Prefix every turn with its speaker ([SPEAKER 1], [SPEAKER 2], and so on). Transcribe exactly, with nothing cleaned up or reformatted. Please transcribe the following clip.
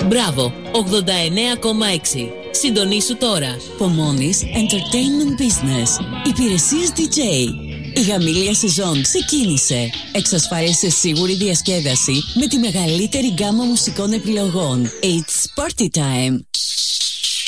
[SPEAKER 1] Μπράβο, ογδόντα εννέα κόμμα έξι. Συντονίσου τώρα.
[SPEAKER 2] Pomoni's Entertainment Business. Υπηρεσίες ντι τζέι. Η γαμήλια σεζόν ξεκίνησε. Εξασφάλισε σίγουρη διασκέδαση με τη μεγαλύτερη γκάμα μουσικών επιλογών. It's party time.